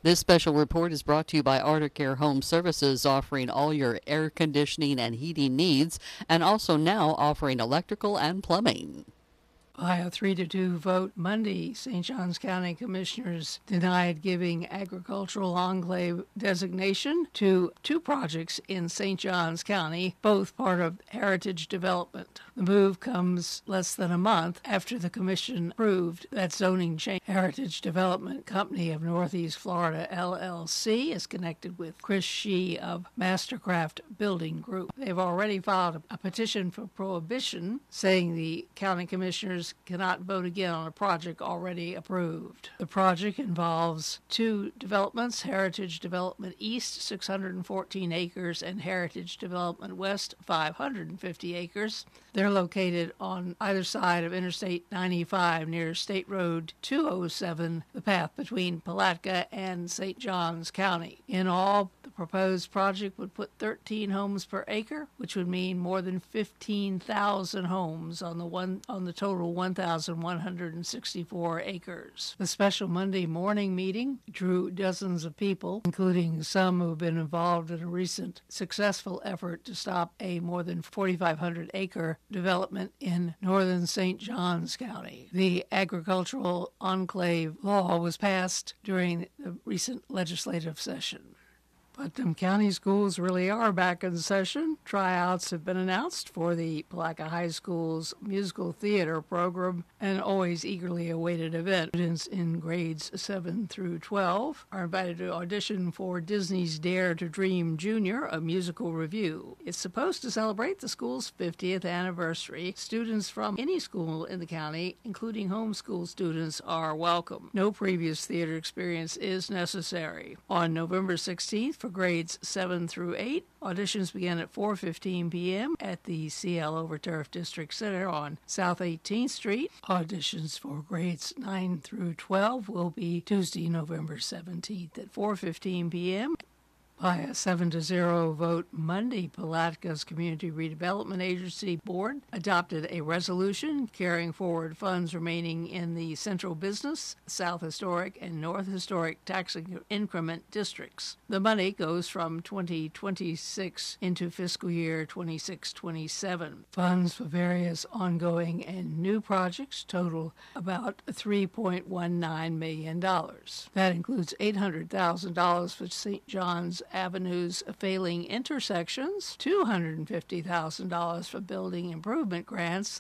This special report is brought to you by Arctic Air Home Services, offering all your air conditioning and heating needs, and also now offering electrical and plumbing. By a 3-2 vote Monday, St. Johns County Commissioners denied giving agricultural enclave designation to 2 projects in St. Johns County, both part of heritage development. The move comes less than a month after the Commission approved that zoning change. Heritage Development Company of Northeast Florida, LLC, is connected with Chris Shee of Mastercraft Building Group. They've already filed a petition for prohibition, saying the county commissioners cannot vote again on a project already approved. The project involves 2 developments, Heritage Development East, 614 acres, and Heritage Development West, 550 acres. They're located on either side of Interstate 95 near State Road 207, the path between Palatka and St. Johns County. In all, the proposed project would put 13 homes per acre, which would mean more than 15,000 homes on the total 1,164 acres. The special Monday morning meeting drew dozens of people, including some who have been involved in a recent successful effort to stop a more than 4,500-acre development in northern St. Johns County. The agricultural enclave law was passed during the recent legislative session. Putnam County Schools really are back in session. Tryouts have been announced for the Palatka High School's musical theater program, an always eagerly awaited event. Students in grades 7 through 12 are invited to audition for Disney's Dare to Dream Junior, a musical revue. It's supposed to celebrate the school's 50th anniversary. Students from any school in the county, including homeschool students, are welcome. No previous theater experience is necessary. On November 16th, for grades 7 through 8, auditions begin at 4:15 p.m. at the CL Overturf District Center on South 18th Street. Auditions for grades 9 through 12 will be Tuesday, November 17th at 4:15 p.m. By a 7-0 vote Monday, Palatka's Community Redevelopment Agency Board adopted a resolution carrying forward funds remaining in the Central Business, South Historic, and North Historic tax increment districts. The money goes from 2026 into fiscal year 26-27. Funds for various ongoing and new projects total about $3.19 million. That includes $800,000 for St. John's Avenue's failing intersections, $250,000 for building improvement grants,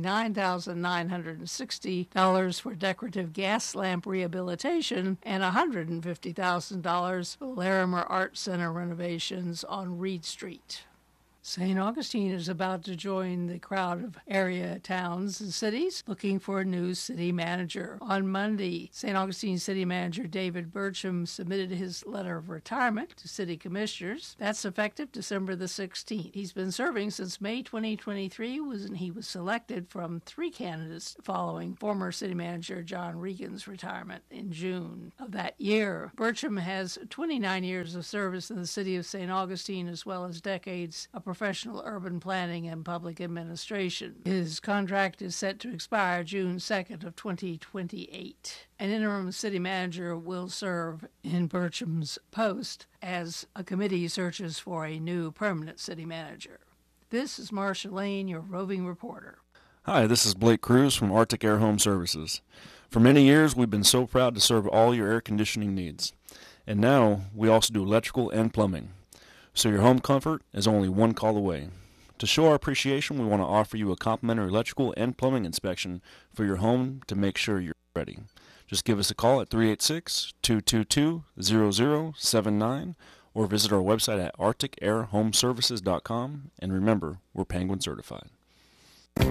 $79,960 for decorative gas lamp rehabilitation, and $150,000 for Larimer Art Center renovations on Reed Street. St. Augustine is about to join the crowd of area towns and cities looking for a new city manager. On Monday, St. Augustine City Manager David Burcham submitted his letter of retirement to city commissioners. That's effective December the 16th. He's been serving since May 2023 when he was selected from 3 candidates following former city manager John Regan's retirement in June of that year. Burcham has 29 years of service in the city of St. Augustine, as well as decades of professional urban planning and public administration. His contract is set to expire June 2nd of 2028. An interim city manager will serve in Burcham's post as a committee searches for a new permanent city manager. This is Marcia Lane, your roving reporter. Hi, this is Blake Cruz from Arctic Air Home Services. For many years, we've been so proud to serve all your air conditioning needs. And now, we also do electrical and plumbing. So your home comfort is only one call away. To show our appreciation, we want to offer you a complimentary electrical and plumbing inspection for your home to make sure you're ready. Just give us a call at 386-222-0079 or visit our website at arcticairhomeservices.com. And remember, we're Penguin certified.